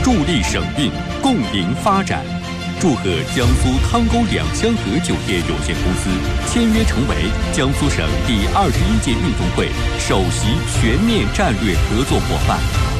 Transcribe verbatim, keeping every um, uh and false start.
助力省运，共赢发展。祝贺江苏汤沟两江河酒店有限公司签约成为江苏省第二十一届运动会首席全面战略合作伙伴。